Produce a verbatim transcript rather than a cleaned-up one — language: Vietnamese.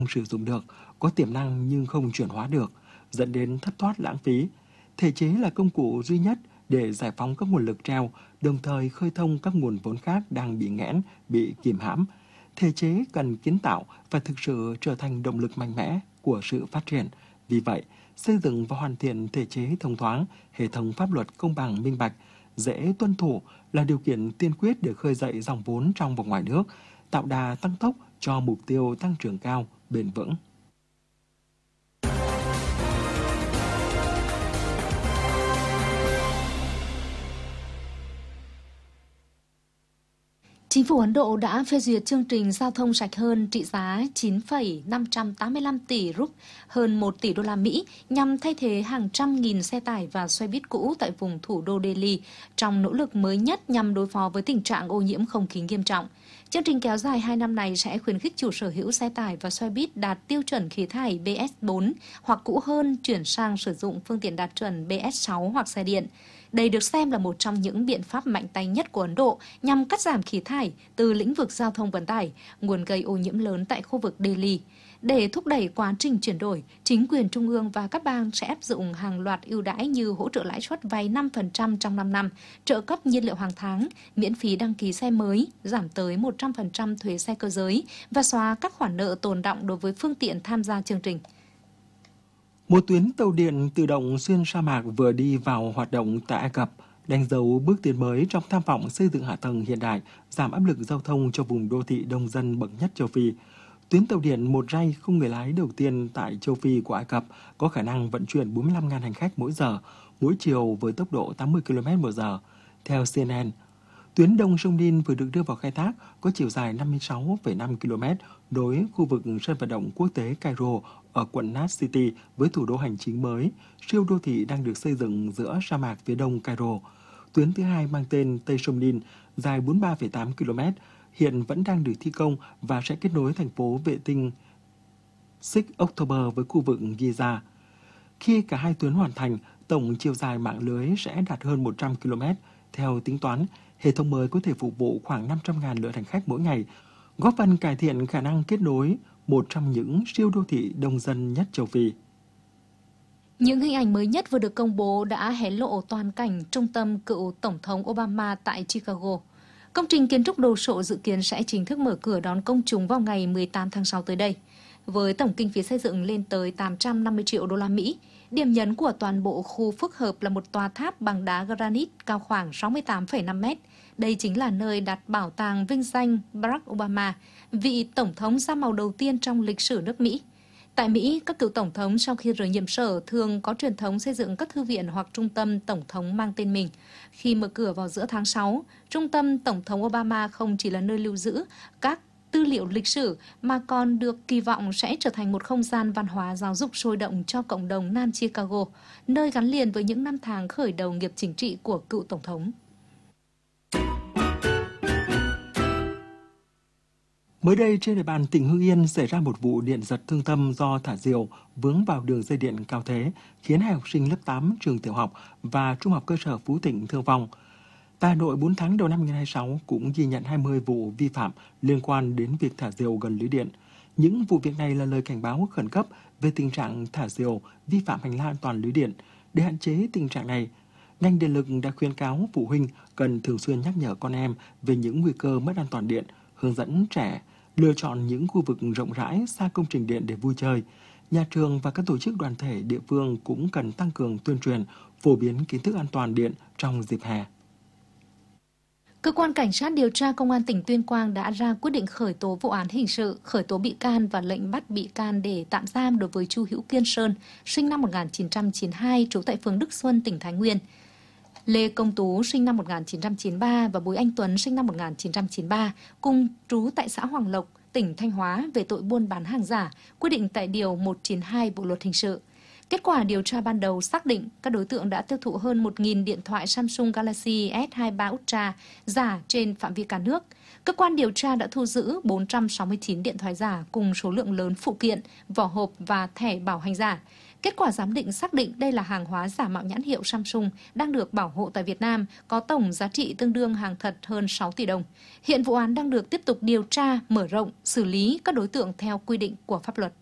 sử dụng được, có tiềm năng nhưng không chuyển hóa được, dẫn đến thất thoát lãng phí. Thể chế là công cụ duy nhất để giải phóng các nguồn lực treo, đồng thời khơi thông các nguồn vốn khác đang bị nghẽn, bị kìm hãm. Thể chế cần kiến tạo và thực sự trở thành động lực mạnh mẽ của sự phát triển. Vì vậy, xây dựng và hoàn thiện thể chế thông thoáng, hệ thống pháp luật công bằng minh bạch, dễ tuân thủ là điều kiện tiên quyết để khơi dậy dòng vốn trong và ngoài nước, tạo đà tăng tốc cho mục tiêu tăng trưởng cao, bền vững. Chính phủ Ấn Độ đã phê duyệt chương trình giao thông sạch hơn trị giá chín phẩy năm trăm tám mươi lăm tỷ rúp, hơn một tỷ đô la Mỹ, nhằm thay thế hàng trăm nghìn xe tải và xe buýt cũ tại vùng thủ đô Delhi, trong nỗ lực mới nhất nhằm đối phó với tình trạng ô nhiễm không khí nghiêm trọng. Chương trình kéo dài hai năm này sẽ khuyến khích chủ sở hữu xe tải và xe buýt đạt tiêu chuẩn khí thải B S bốn hoặc cũ hơn chuyển sang sử dụng phương tiện đạt chuẩn B S sáu hoặc xe điện. Đây được xem là một trong những biện pháp mạnh tay nhất của Ấn Độ nhằm cắt giảm khí thải từ lĩnh vực giao thông vận tải, nguồn gây ô nhiễm lớn tại khu vực Delhi. Để thúc đẩy quá trình chuyển đổi, chính quyền trung ương và các bang sẽ áp dụng hàng loạt ưu đãi như hỗ trợ lãi suất vay năm phần trăm trong năm năm, trợ cấp nhiên liệu hàng tháng, miễn phí đăng ký xe mới, giảm tới một trăm phần trăm thuế xe cơ giới và xóa các khoản nợ tồn đọng đối với phương tiện tham gia chương trình. Một tuyến tàu điện tự động xuyên sa mạc vừa đi vào hoạt động tại Ai Cập, đánh dấu bước tiến mới trong tham vọng xây dựng hạ tầng hiện đại, giảm áp lực giao thông cho vùng đô thị đông dân bậc nhất châu Phi. Tuyến tàu điện một ray không người lái đầu tiên tại châu Phi của Ai Cập có khả năng vận chuyển bốn mươi lăm nghìn hành khách mỗi giờ, mỗi chiều với tốc độ tám mươi ki lô mét một giờ. Theo C N N, tuyến Đông sông Nin vừa được đưa vào khai thác có chiều dài năm mươi sáu phẩy năm ki lô mét nối khu vực sân vận động quốc tế Cairo ở quận Nass City với thủ đô hành chính mới, siêu đô thị đang được xây dựng giữa sa mạc phía đông Cairo. Tuyến thứ hai mang tên Tây sông Nin, dài bốn mươi ba phẩy tám ki lô mét, hiện vẫn đang được thi công và sẽ kết nối thành phố vệ tinh sáu October với khu vực Giza. Khi cả hai tuyến hoàn thành, tổng chiều dài mạng lưới sẽ đạt hơn một trăm ki lô mét. Theo tính toán, hệ thống mới có thể phục vụ khoảng năm trăm nghìn lượt hành khách mỗi ngày, góp phần cải thiện khả năng kết nối một trong những siêu đô thị đông dân nhất châu Phi. Những hình ảnh mới nhất vừa được công bố đã hé lộ toàn cảnh trung tâm cựu Tổng thống Obama tại Chicago. Công trình kiến trúc đồ sộ dự kiến sẽ chính thức mở cửa đón công chúng vào ngày mười tám tháng sáu tới đây. Với tổng kinh phí xây dựng lên tới tám trăm năm mươi triệu đô la Mỹ, điểm nhấn của toàn bộ khu phức hợp là một tòa tháp bằng đá granite cao khoảng sáu mươi tám phẩy năm mét. Đây chính là nơi đặt bảo tàng vinh danh Barack Obama, vị tổng thống da màu đầu tiên trong lịch sử nước Mỹ. Tại Mỹ, các cựu tổng thống sau khi rời nhiệm sở thường có truyền thống xây dựng các thư viện hoặc trung tâm tổng thống mang tên mình. Khi mở cửa vào giữa tháng sáu, trung tâm Tổng thống Obama không chỉ là nơi lưu giữ các tư liệu lịch sử mà còn được kỳ vọng sẽ trở thành một không gian văn hóa giáo dục sôi động cho cộng đồng Nam Chicago, nơi gắn liền với những năm tháng khởi đầu nghiệp chính trị của cựu tổng thống. Mới đây, trên địa bàn tỉnh Hưng Yên xảy ra một vụ điện giật thương tâm do thả diều vướng vào đường dây điện cao thế, khiến hai học sinh lớp tám trường tiểu học và trung học cơ sở Phú Thịnh thương vong. Tại Hà Nội, bốn tháng đầu năm hai nghìn không trăm hai mươi sáu cũng ghi nhận hai mươi vụ vi phạm liên quan đến việc thả diều gần lưới điện. Những vụ việc này là lời cảnh báo khẩn cấp về tình trạng thả diều vi phạm hành lang an toàn lưới điện. Để hạn chế tình trạng này, ngành điện lực đã khuyến cáo phụ huynh cần thường xuyên nhắc nhở con em về những nguy cơ mất an toàn điện, hướng dẫn trẻ lựa chọn những khu vực rộng rãi xa công trình điện để vui chơi. Nhà trường và các tổ chức đoàn thể địa phương cũng cần tăng cường tuyên truyền, phổ biến kiến thức an toàn điện trong dịp hè. Cơ quan Cảnh sát điều tra Công an tỉnh Tuyên Quang đã ra quyết định khởi tố vụ án hình sự, khởi tố bị can và lệnh bắt bị can để tạm giam đối với Chu Hữu Kiên Sơn, sinh năm một nghìn chín trăm chín mươi hai, trú tại phường Đức Xuân, tỉnh Thái Nguyên. Lê Công Tú, sinh năm một nghìn chín trăm chín mươi ba và Bùi Anh Tuấn, sinh năm một nghìn chín trăm chín mươi ba, cùng trú tại xã Hoàng Lộc, tỉnh Thanh Hóa về tội buôn bán hàng giả, quy định tại Điều một trăm chín mươi hai Bộ Luật Hình sự. Kết quả điều tra ban đầu xác định các đối tượng đã tiêu thụ hơn một nghìn điện thoại Samsung Galaxy S hai mươi ba Ultra giả trên phạm vi cả nước. Cơ quan điều tra đã thu giữ bốn trăm sáu mươi chín điện thoại giả cùng số lượng lớn phụ kiện, vỏ hộp và thẻ bảo hành giả. Kết quả giám định xác định đây là hàng hóa giả mạo nhãn hiệu Samsung đang được bảo hộ tại Việt Nam, có tổng giá trị tương đương hàng thật hơn sáu tỷ đồng. Hiện vụ án đang được tiếp tục điều tra, mở rộng, xử lý các đối tượng theo quy định của pháp luật.